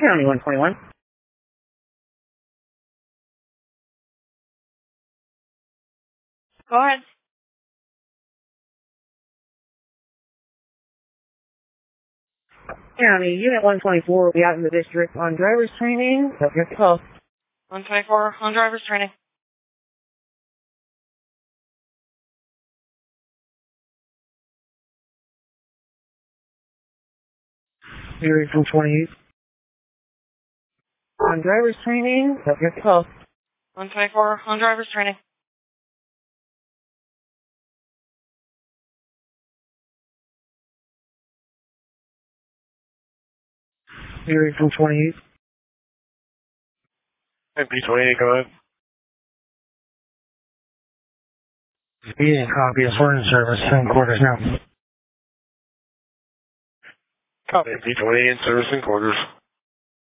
County 121. Go ahead. County, Unit 124 will be out in the district on driver's training. Subject to call. 124 on driver's training. Series from 28. On driver's training. Subject to call. 124 on driver's training. Series from 28. MP28, go ahead. Speeding copy of foreign service, 10 quarters now. Copy. MP28 in service in quarters.